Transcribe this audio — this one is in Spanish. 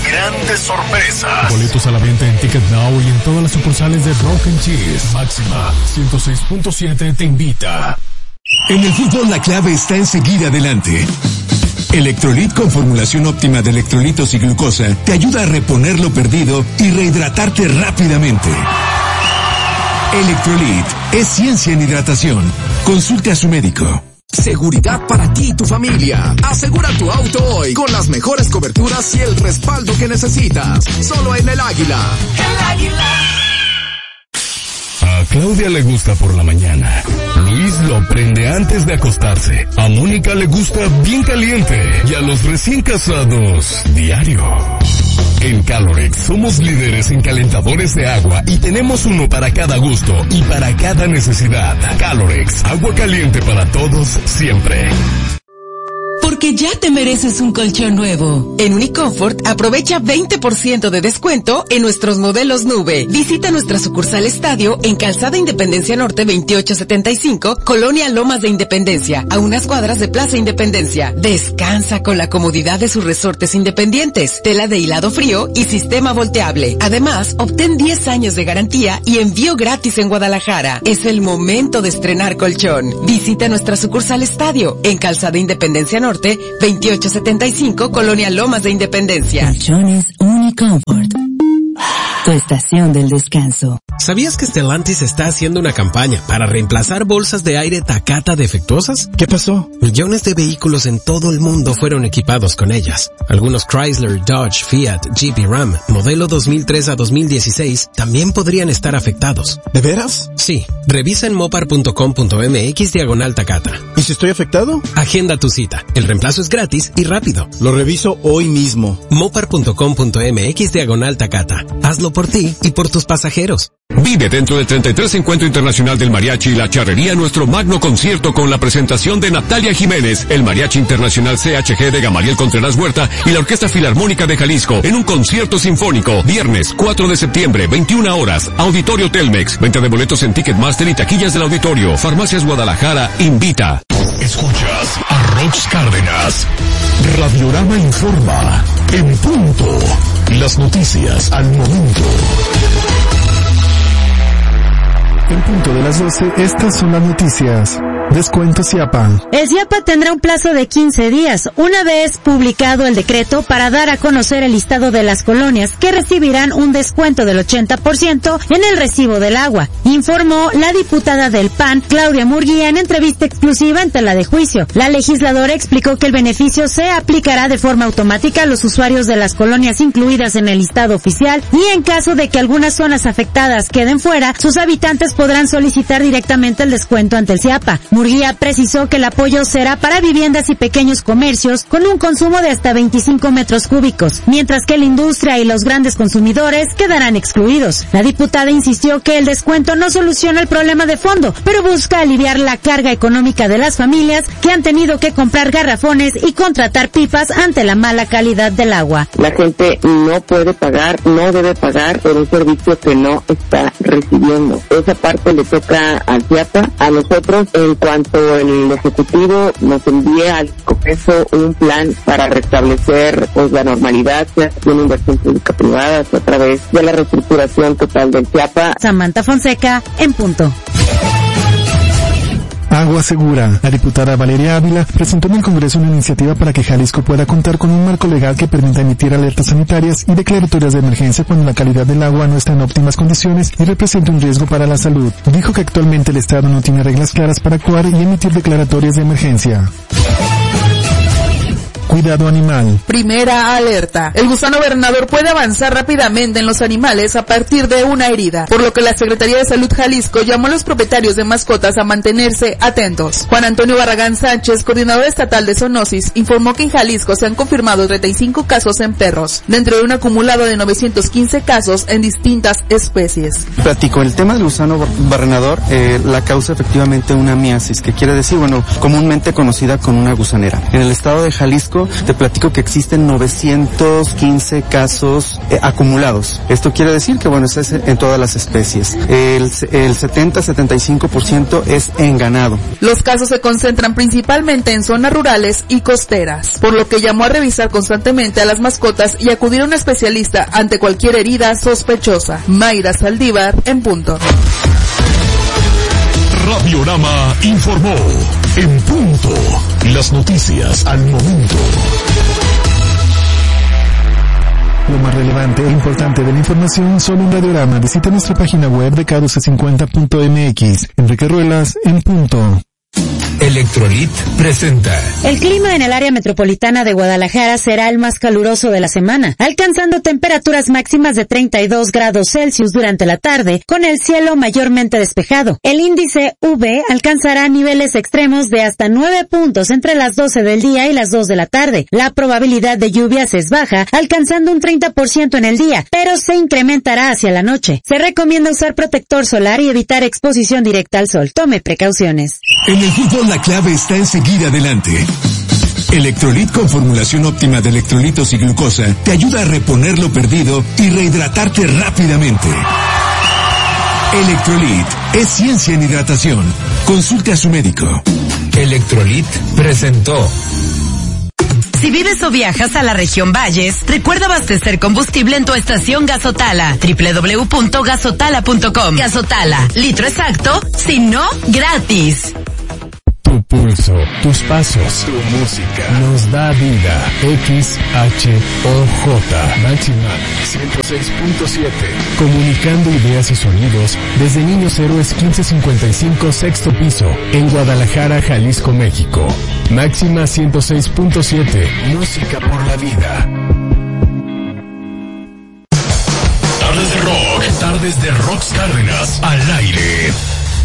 grandes sorpresas. Boletos a la venta en Ticket Now y en todas las sucursales de Broken Cheese. Máxima 106.7 te invita. En el fútbol la clave está en seguir adelante. Electrolit con formulación óptima de electrolitos y glucosa te ayuda a reponer lo perdido y rehidratarte rápidamente. Electrolit es ciencia en hidratación. Consulte a su médico. Seguridad para ti y tu familia. Asegura tu auto hoy con las mejores coberturas y el respaldo que necesitas. Solo en El Águila. El Águila. A Claudia le gusta por la mañana. Luis lo prende antes de acostarse. A Mónica le gusta bien caliente. Y a los recién casados, diario. En Calorex somos líderes en calentadores de agua y tenemos uno para cada gusto y para cada necesidad. Calorex, agua caliente para todos, siempre. Porque ya te mereces un colchón nuevo. En Unicomfort aprovecha 20% de descuento en nuestros modelos nube. Visita nuestra sucursal Estadio en Calzada Independencia Norte 2875, Colonia Lomas de Independencia, a unas cuadras de Plaza Independencia. Descansa con la comodidad de sus resortes independientes, tela de hilado frío y sistema volteable. Además, obtén 10 años de garantía y envío gratis en Guadalajara. Es el momento de estrenar colchón. Visita nuestra sucursal Estadio en Calzada Independencia Norte 2875, Colonia Lomas de Independencia. Colchones Unicomfort. Tu estación del descanso. ¿Sabías que Stellantis está haciendo una campaña para reemplazar bolsas de aire Takata defectuosas? ¿Qué pasó? Millones de vehículos en todo el mundo fueron equipados con ellas. Algunos Chrysler, Dodge, Fiat, Jeep y Ram, modelo 2003 a 2016, también podrían estar afectados. ¿De veras? Sí. Revisa en mopar.com.mx/Takata. ¿Y si estoy afectado? Agenda tu cita. El reemplazo es gratis y rápido. Lo reviso hoy mismo. mopar.com.mx/Takata. Hazlo por ti y por tus pasajeros. Vive dentro del 33 Encuentro Internacional del Mariachi y la Charrería nuestro magno concierto con la presentación de Natalia Jiménez, el Mariachi Internacional CHG de Gamaliel Contreras Huerta y la Orquesta Filarmónica de Jalisco en un concierto sinfónico. Viernes 4 de septiembre, 21 horas, Auditorio Telmex. Venta de boletos en Ticketmaster y taquillas del auditorio. Farmacias Guadalajara invita. Escuchas a Rox Cárdenas. Radiorama informa. En punto. Las noticias al momento. En punto de las 12, estas son las noticias. Descuento CIAPA. El CIAPA tendrá un plazo de 15 días, una vez publicado el decreto, para dar a conocer el listado de las colonias que recibirán un descuento del 80% en el recibo del agua, informó la diputada del PAN, Claudia Murguía, en entrevista exclusiva en tela de juicio. La legisladora explicó que el beneficio se aplicará de forma automática a los usuarios de las colonias incluidas en el listado oficial y en caso de que algunas zonas afectadas queden fuera, sus habitantes podrán solicitar directamente el descuento ante el CIAPA. Murguía precisó que el apoyo será para viviendas y pequeños comercios con un consumo de hasta 25 metros cúbicos, mientras que la industria y los grandes consumidores quedarán excluidos. La diputada insistió que el descuento no soluciona el problema de fondo, pero busca aliviar la carga económica de las familias que han tenido que comprar garrafones y contratar pipas ante la mala calidad del agua. La gente no puede pagar, no debe pagar por un servicio que no está recibiendo. Esa parte le toca al CIAPA. A nosotros, en cuanto el Ejecutivo nos envíe al Congreso un plan para restablecer la normalidad, sea una inversión pública privada, a través de la reestructuración total del CIAPA. Samantha Fonseca, en punto. Agua segura. La diputada Valeria Ávila presentó en el Congreso una iniciativa para que Jalisco pueda contar con un marco legal que permita emitir alertas sanitarias y declaratorias de emergencia cuando la calidad del agua no está en óptimas condiciones y representa un riesgo para la salud. Dijo que actualmente el Estado no tiene reglas claras para actuar y emitir declaratorias de emergencia. Cuidado animal. Primera alerta. El gusano gobernador puede avanzar rápidamente en los animales a partir de una herida, por lo que la Secretaría de Salud Jalisco llamó a los propietarios de mascotas a mantenerse atentos. Juan Antonio Barragán Sánchez, coordinador estatal de zoonosis, informó que en Jalisco se han confirmado 35 casos en perros, dentro de un acumulado de 915 casos en distintas especies. Platico, el tema del gusano barrenador, la causa efectivamente una miasis, que quiere decir, comúnmente conocida como una gusanera. En el estado de Jalisco México, te platico que existen 915 casos acumulados. Esto quiere decir que, bueno, es en todas las especies. El 70-75% es en ganado. Los casos se concentran principalmente en zonas rurales y costeras, por lo que llamó a revisar constantemente a las mascotas y acudir a un especialista ante cualquier herida sospechosa. Mayra Saldívar, en punto. Radiorama informó. En punto. Las noticias al momento. Lo más relevante e importante de la información solo en Radiorama. Visita nuestra página web de k1250.mx. Enrique Ruelas, en punto. Electrolit presenta. El clima en el área metropolitana de Guadalajara será el más caluroso de la semana, alcanzando temperaturas máximas de 32 grados Celsius durante la tarde, con el cielo mayormente despejado. El índice UV alcanzará niveles extremos de hasta 9 puntos entre las 12 del día y las 2 de la tarde. La probabilidad de lluvias es baja, alcanzando un 30% en el día, pero se incrementará hacia la noche. Se recomienda usar protector solar y evitar exposición directa al sol. Tome precauciones. En el fútbol la clave está en seguir adelante. Electrolit con formulación óptima de electrolitos y glucosa te ayuda a reponer lo perdido y rehidratarte rápidamente. Electrolit es ciencia en hidratación. Consulte a su médico. Electrolit presentó. Si vives o viajas a la región Valles, recuerda abastecer combustible en tu estación Gasotala. www.gasotala.com. Gasotala, litro exacto, si no, gratis. Tu pulso, tus pasos, tu música nos da vida. XHOJ Máxima 106.7. Comunicando ideas y sonidos desde Niños Héroes 1555 sexto piso en Guadalajara, Jalisco, México. Máxima 106.7. Música por la vida. Tardes de Rock Cárdenas al aire.